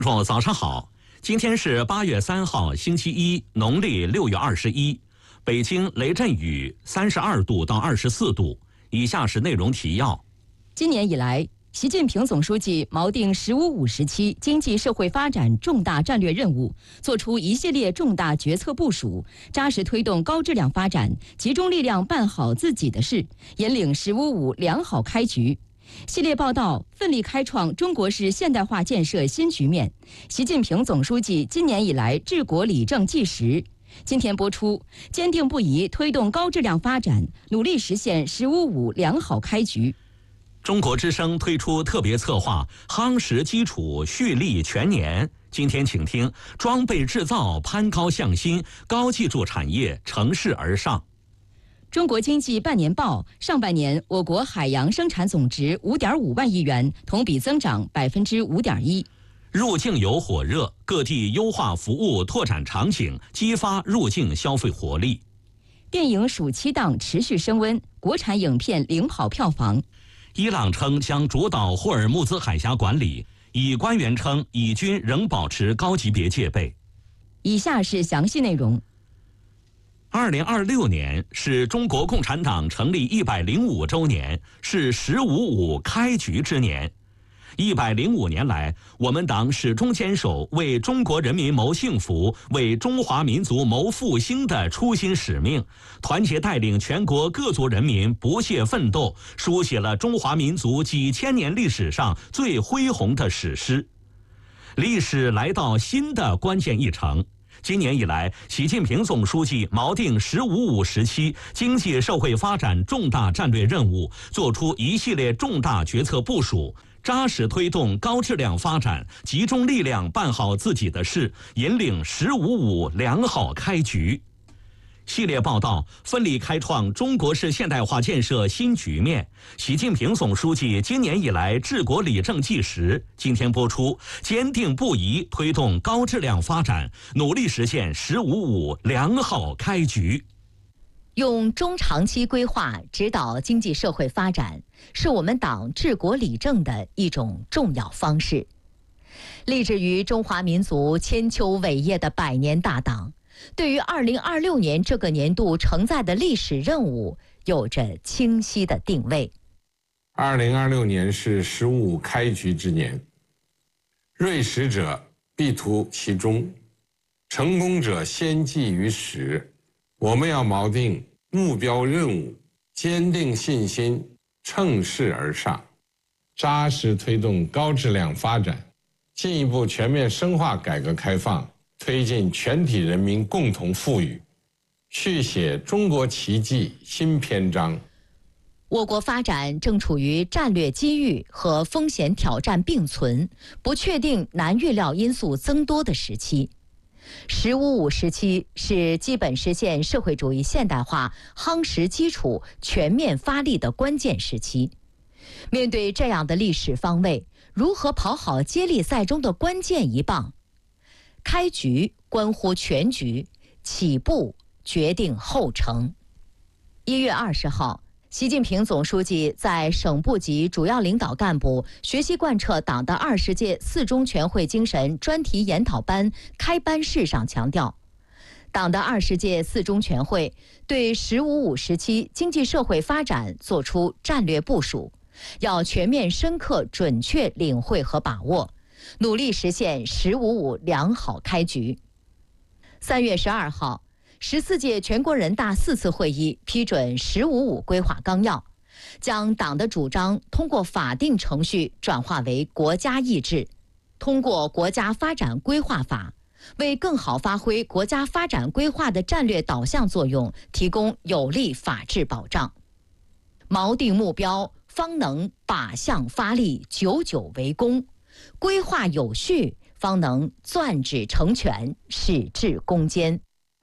早上好，今天是8月3号，星期一，农历6月21。北京雷阵雨32度到24度。以下是内容提要。 今年以来，习近平总书记锚定“十五五”时期经济社会发展重大战略任务，作出一系列重大决策部署，扎实推动高质量发展，集中力量办好自己的事，引领“十五五”良好开局。系列报道奋力开创中国式现代化建设新局面。习近平总书记今年以来治国理政纪实。今天播出，坚定不移推动高质量发展，努力实现“十五五”良好开局。 中国之声推出特别策划夯实基础蓄力全年。今天请听装备制造攀高向新，高技术产业乘势而上。 中国经济半年报，上半年我国海洋生产总值5.5万亿元，同比增长5.1%。 入境游火热，各地优化服务拓展场景，激发入境消费活力。 电影暑期档持续升温，国产影片领跑票房。 伊朗称将主导霍尔木兹海峡管理，以官员称以军仍保持高级别戒备。 以下是详细内容。 2026年是中国共产党成立105周年，是“十五五”开局之年。105年来，我们党始终坚守为中国人民谋幸福、为中华民族谋复兴的初心使命，团结带领全国各族人民不懈奋斗，书写了中华民族几千年历史上最恢宏的史诗。历史来到新的关键一程。今年以来，习近平总书记锚定“十五五”时期经济社会发展重大战略任务，作出一系列重大决策部署，扎实推动高质量发展，集中力量办好自己的事，引领“十五五”良好开局。系列报道奋力开创中国式现代化建设新局面。习近平总书记今年以来治国理政纪实。今天播出，坚定不移推动高质量发展，努力实现“十五五”良好开局。 用中长期规划指导经济社会发展，是我们党治国理政的一种重要方式。立志于中华民族千秋伟业的百年大党，对于2026年这个年度承载的历史任务有着清晰的定位。 2026年是“十五五”开局之年，锐实者必图其中，成功者先记于始。我们要锚定目标任务，坚定信心，乘势而上，扎实推动高质量发展，进一步全面深化改革开放，推进全体人民共同富裕，续写中国奇迹新篇章。 我国发展正处于战略机遇和风险挑战并存、不确定难预料因素增多的时期。“十五五”时期是基本实现社会主义现代化夯实基础、全面发力的关键时期。面对这样的历史方位，如何跑好接力赛中的关键一棒？开局关乎全局，起步决定后程。1月20号，习近平总书记在省部级主要领导干部学习贯彻党的20届四中全会精神专题研讨班开班式上强调，党的20届四中全会对“十五五”时期经济社会发展作出战略部署，要全面深刻准确领会和把握，努力实现“十五五”良好开局。3月12号，14届全国人大4次会议批准“十五五”规划纲要，将党的主张通过法定程序转化为国家意志，通过国家发展规划法，为更好发挥国家发展规划的战略导向作用提供有力法治保障。锚定目标，方能靶向发力，久久为功；规划有序，方能攥指成拳，矢志攻坚。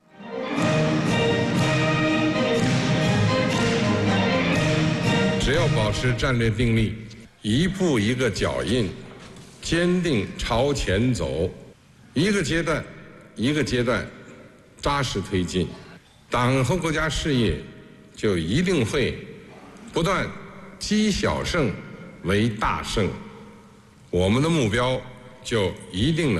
只要保持战略定力，一步一个脚印，坚定朝前走，一个阶段一个阶段扎实推进，党和国家事业就一定会不断积小胜为大胜。我们的目标就一定了